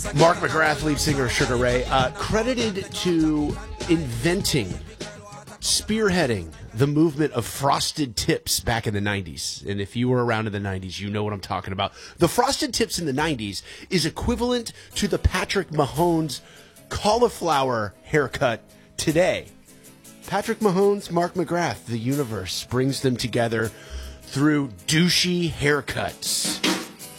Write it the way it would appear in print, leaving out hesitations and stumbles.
Mark McGrath, lead singer of Sugar Ray, credited to inventing, spearheading the movement of frosted tips back in the 90s. And if you were around in the 90s, you know what I'm talking about. The frosted tips in the 90s is equivalent to the Patrick Mahomes cauliflower haircut today. Patrick Mahomes, Mark McGrath, the universe brings them together through douchey haircuts.